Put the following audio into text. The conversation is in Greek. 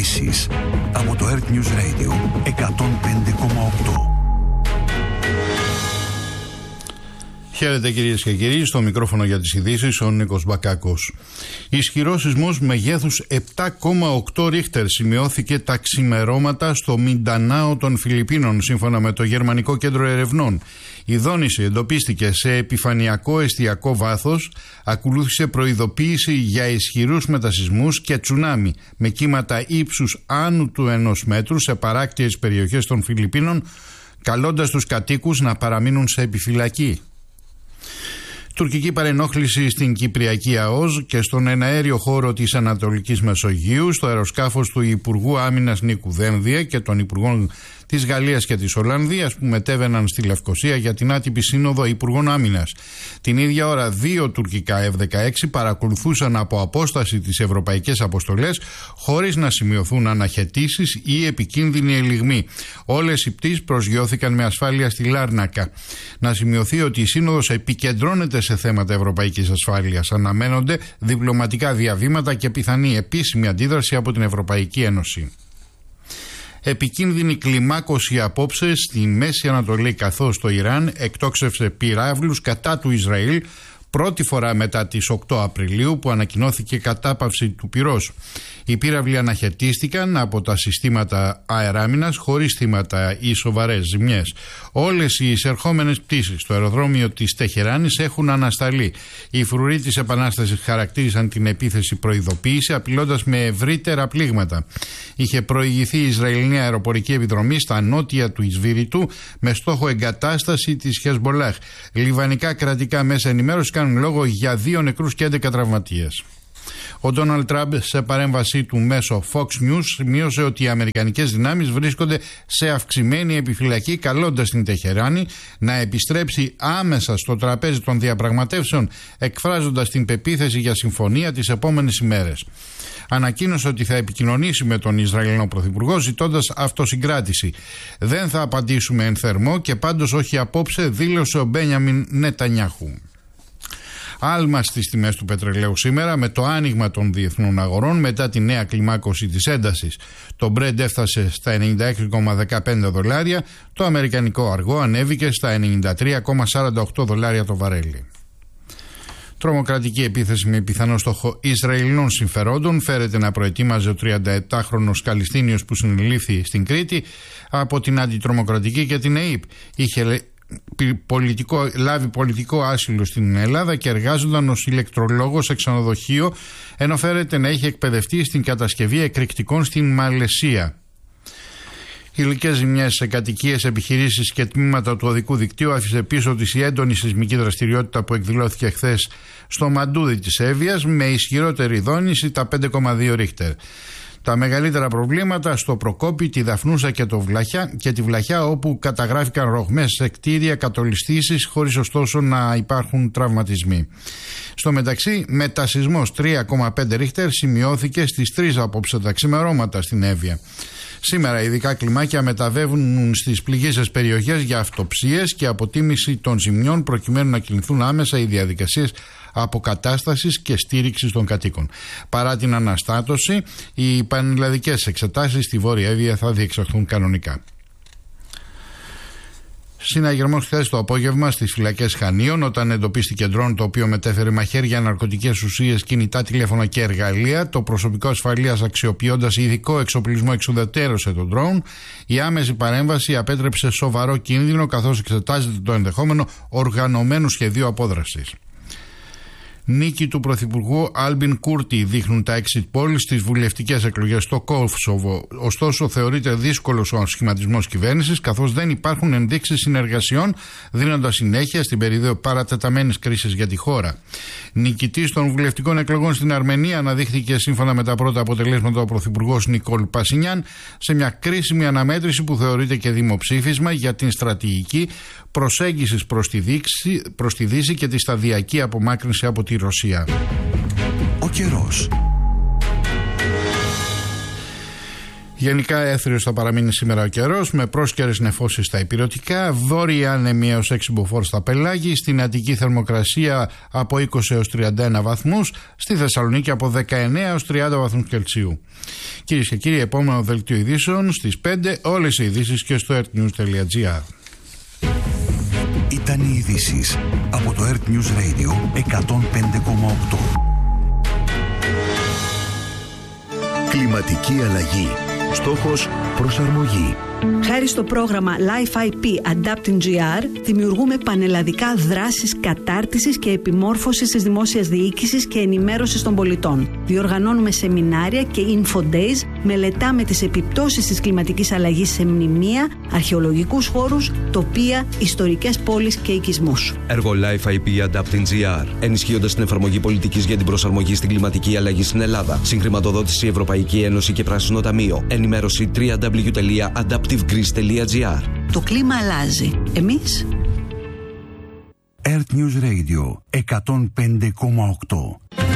Ειδήσεις από το Earth News Radio 105,8. Χαίρετε κυρίες και κύριοι, στο μικρόφωνο για τις ειδήσεις ο Νίκος Μπακάκος. Ισχυρός σεισμός μεγέθους 7,8 ρίχτερ σημειώθηκε τα ξημερώματα στο Μιντανάο των Φιλιππίνων, σύμφωνα με το Γερμανικό Κέντρο Ερευνών. Η δόνηση εντοπίστηκε σε επιφανειακό εστιακό βάθος, ακολούθησε προειδοποίηση για ισχυρούς μετασεισμούς και τσουνάμι με κύματα ύψους άνω του 1 μέτρου σε παράκτιες περιοχές των Φιλιππίνων, καλώντας τους κατοίκους να παραμείνουν σε επιφυλακή. Τουρκική παρενόχληση στην Κυπριακή ΑΟΣ και στον εναέριο χώρο της Ανατολικής Μεσογείου, στο αεροσκάφος του Υπουργού Άμυνας Νίκου Δένδια και των Υπουργών της Γαλλίας και της Ολλανδίας που μετέβαιναν στη Λευκοσία για την άτυπη σύνοδο Υπουργών Άμυνας. Την ίδια ώρα 2 τουρκικά F-16 παρακολουθούσαν από απόσταση τις ευρωπαϊκές αποστολές χωρίς να σημειωθούν αναχαιτήσεις ή επικίνδυνοι ελιγμοί. Όλες οι πτήσεις προσγειώθηκαν με ασφάλεια στη Λάρνακα. Να σημειωθεί ότι η σύνοδος επικεντρώνεται σε θέματα ευρωπαϊκής ασφάλειας. Αναμένονται διπλωματικά διαβήματα και πιθανή επίσημη αντίδραση από την Ευρωπαϊκή Ένωση. Επικίνδυνη κλιμάκωση απόψε στη Μέση Ανατολή, καθώς το Ιράν εκτόξευσε πυράβλους κατά του Ισραήλ πρώτη φορά μετά τις 8 Απριλίου που ανακοινώθηκε κατάπαυση του πυρός. Οι πύραυλοι αναχαιτίστηκαν από τα συστήματα αεράμινας χωρίς θύματα ή σοβαρές ζημιές. Όλες οι εισερχόμενες πτήσεις στο αεροδρόμιο της Τεχεράνης έχουν ανασταλεί. Οι φρουροί της Επανάστασης χαρακτήρισαν την επίθεση προειδοποίηση, απειλώντας με ευρύτερα πλήγματα. Είχε προηγηθεί η Ισραηλινή αεροπορική επιδρομή στα νότια του Ισβηρητού με στόχο εγκατάσταση της Χεσμπολάχ. Λιβανικά κρατικά μέσα ενημέρωση κάνουν λόγο για 2 νεκρούς και 11 τραυματίες. Ο Ντόναλντ Τραμπ σε παρέμβασή του μέσω Fox News σημείωσε ότι οι αμερικανικές δυνάμεις βρίσκονται σε αυξημένη επιφυλακή, καλώντας την Τεχεράνη να επιστρέψει άμεσα στο τραπέζι των διαπραγματεύσεων, εκφράζοντας την πεποίθηση για συμφωνία τις επόμενες ημέρες. Ανακοίνωσε ότι θα επικοινωνήσει με τον Ισραηλινό Πρωθυπουργό ζητώντας αυτοσυγκράτηση. Δεν θα απαντήσουμε εν θερμό και πάντως όχι απόψε, δήλωσε ο Μπένιαμιν Νετανιάχου. Άλμα στις τιμές του πετρελαίου σήμερα με το άνοιγμα των διεθνών αγορών μετά τη νέα κλιμάκωση της έντασης. Το Brent έφτασε στα $96,15, το αμερικανικό αργό ανέβηκε στα $93,48 το βαρέλι. Τρομοκρατική επίθεση με πιθανό στόχο Ισραηλινών συμφερόντων φέρεται να προετοίμαζε ο 37χρονος Παλαιστίνιος που συνελήφθη στην Κρήτη από την Αντιτρομοκρατική και την ΕΕΠ. Είχε λάβει πολιτικό άσυλο στην Ελλάδα και εργάζονταν ως ηλεκτρολόγος σε ξενοδοχείο, ενώ φέρεται να είχε εκπαιδευτεί στην κατασκευή εκρηκτικών στην Μαλαισία. Υλικές ζημιές σε κατοικίες, επιχειρήσεις και τμήματα του οδικού δικτύου άφησε πίσω της η έντονη σεισμική δραστηριότητα που εκδηλώθηκε χθες στο Μαντούδι της Εύβοιας με ισχυρότερη δόνηση τα 5,2 ρίχτερ. Τα μεγαλύτερα προβλήματα στο Προκόπη, τη Δαφνούσα και τη Βλαχιά, όπου καταγράφηκαν ρογμές σε κτίρια, κατολιστήσεις, χωρίς ωστόσο να υπάρχουν τραυματισμοί. Στο μεταξύ, μετασεισμός 3,5 ρίχτερ σημειώθηκε στις 3 απόψε τα ξημερώματα στην Εύβοια. Σήμερα ειδικά κλιμάκια μεταβαίνουν στις πληγήσεις περιοχές για αυτοψίες και αποτίμηση των ζημιών προκειμένου να κινηθούν άμεσα οι διαδικασίες αποκατάστασης και στήριξης των κατοίκων. Παρά την αναστάτωση, οι πανελλαδικές εξετάσεις στη Βόρεια Εύβοια θα διεξαχθούν κανονικά. Συναγερμός χθες το απόγευμα στις φυλακές Χανίων, όταν εντοπίστηκε ντρόν το οποίο μετέφερε μαχαίρια, ναρκωτικές ουσίες, κινητά τηλέφωνα και εργαλεία. Το προσωπικό ασφαλείας, αξιοποιώντας ειδικό εξοπλισμό, εξουδετερώσε τον ντρόν. Η άμεση παρέμβαση απέτρεψε σοβαρό κίνδυνο, καθώς εξετάζεται το ενδεχόμενο οργανωμένου σχεδίου απόδρασης. Νίκη του Πρωθυπουργού Άλμπιν Κούρτι δείχνουν τα exit polls στις βουλευτικές εκλογές στο Κόσοβο. Ωστόσο, θεωρείται δύσκολος ο σχηματισμός κυβέρνησης, καθώς δεν υπάρχουν ενδείξεις συνεργασιών, δίνοντας συνέχεια στην περίοδο παρατεταμένης κρίσης για τη χώρα. Νικητής των βουλευτικών εκλογών στην Αρμενία αναδείχθηκε σύμφωνα με τα πρώτα αποτελέσματα ο Πρωθυπουργός Νικόλ Πασινιάν σε μια κρίσιμη αναμέτρηση που θεωρείται και δημοψήφισμα για την στρατηγική προσέγγισης προς τη Δύση και τη σταδιακή απομάκρυνση από τη Ρωσία. Ο καιρός. Γενικά έθριος θα παραμείνει σήμερα ο καιρός, με πρόσκαιρες νεφώσεις στα ηπειρωτικά, βόρεια άνεμη έως 6 μποφόρ στα πελάγη, στην Αττική θερμοκρασία από 20 έως 31 βαθμούς, στη Θεσσαλονίκη από 19 έως 30 βαθμούς Κελσίου. Κυρίες και κύριοι, επόμενο δελτίο ειδήσεων στις 5. Όλες οι ειδήσεις και στο earthnews.gr. Ήταν οι ειδήσεις από το Earth News Radio 105,8. Κλιματική αλλαγή. Στόχος προσαρμογή. Χάρη στο πρόγραμμα Life IP Adapting GR, δημιουργούμε πανελλαδικά δράσεις κατάρτισης και επιμόρφωσης της δημόσιας διοίκησης και ενημέρωσης των πολιτών. Διοργανώνουμε σεμινάρια και info days, μελετάμε τις επιπτώσεις της κλιματικής αλλαγής σε μνημεία, αρχαιολογικούς χώρους, τοπία, ιστορικές πόλεις και οικισμούς. Έργο Life IP Adapting GR, ενισχύοντας την εφαρμογή πολιτικής για την προσαρμογή στην κλιματική αλλαγή στην Ελλάδα. Συγχρηματοδότηση Ευρωπαϊκή Ένωση και Πράσινο Ταμείο. Ενημέρωση www.adaptivegreece.gr. Το κλίμα αλλάζει. Εμείς? Earth News Radio 105,8.